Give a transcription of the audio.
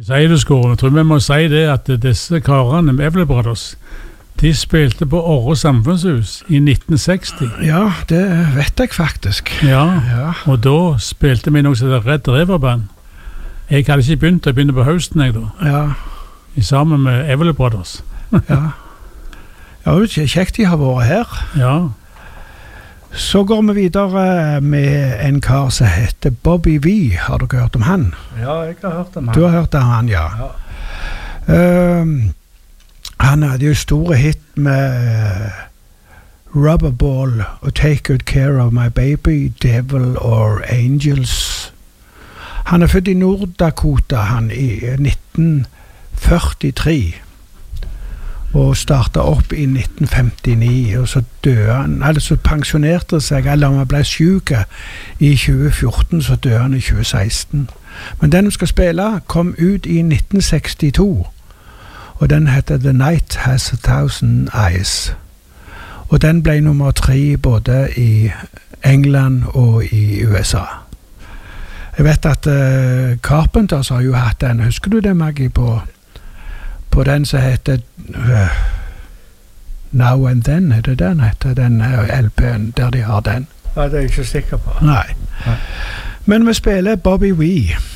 Sier du skolen, jeg tror vi må si det at disse karene med Everly Brothers, de spilte på Åre Samfunnshus i 1960. Ja, det vet jeg faktisk. Ja, og da spilte vi noe som heter Red River Band. Jeg hadde ikke begynt, jeg begynte på høsten jeg da. Ja. Sammen med Everly Brothers. Ja. Ja, det er kjekt de har vært her. Ja. Så går vi videre med en kar som heter Bobby V. Har du hørt om han? Ja, jeg har hørt om han. Du har hørt om han, ja. Han hadde jo store hit med Rubberball og Take Good Care of My Baby, Devil or Angels. Han er født i Nord-Dakota han i 1943 og startet opp i 1959, og så døde han, altså pensjonerte seg, eller han ble syk i 2014, så døde han i 2016. Men den vi skal spille kom ut i 1962, og den heter The Night Has a Thousand Eyes. Og den ble nummer 3 både i England og i USA. Jeg vet at Carpenters har jo hatt den, husker du det, Maggie, på den som heter Now and Then, er det den heter, den LP-en, der de har den? Ja, det er jeg ikke sikker på. Nei. Men vi spiller Bobby V.